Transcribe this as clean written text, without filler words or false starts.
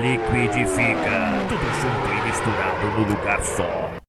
liquidifica. Tudo junto e misturado no lugar só.